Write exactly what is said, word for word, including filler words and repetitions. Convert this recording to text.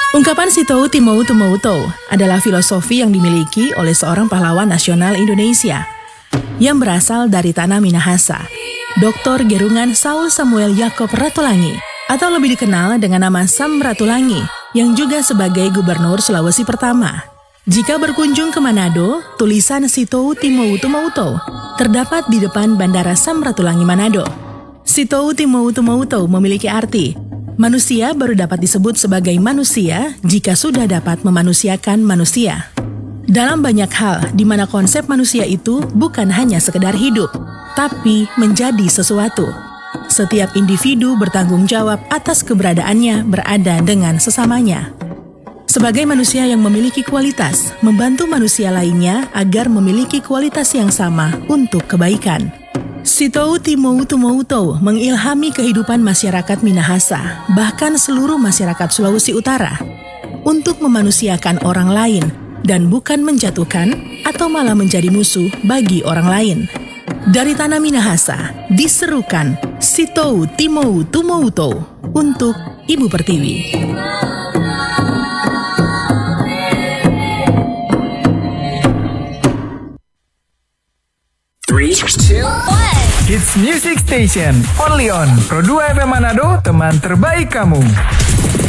Ungkapan Sitou Timou Tumoutou adalah filosofi yang dimiliki oleh seorang pahlawan nasional Indonesia yang berasal dari tanah Minahasa, Doktor Gerungan Saul Samuel Yaakob Ratulangi, atau lebih dikenal dengan nama Sam Ratulangi, yang juga sebagai Gubernur Sulawesi Pertama. Jika berkunjung ke Manado, tulisan Sitou Timou Tumoutou terdapat di depan Bandara Sam Ratulangi Manado. Sitou Timou Tumoutou memiliki arti manusia baru dapat disebut sebagai manusia jika sudah dapat memanusiakan manusia. Dalam banyak hal di mana konsep manusia itu bukan hanya sekedar hidup, tapi menjadi sesuatu. Setiap individu bertanggung jawab atas keberadaannya berada dengan sesamanya. Sebagai manusia yang memiliki kualitas, membantu manusia lainnya agar memiliki kualitas yang sama untuk kebaikan. Sitou Timou Tumoutou mengilhami kehidupan masyarakat Minahasa, bahkan seluruh masyarakat Sulawesi Utara, untuk memanusiakan orang lain dan bukan menjatuhkan atau malah menjadi musuh bagi orang lain. Dari tanah Minahasa, diserukan Sitou Timou Tumoutou untuk Ibu Pertiwi. three, two, one. Hits Music Station, only on Pro dua F M Manado, teman terbaik kamu.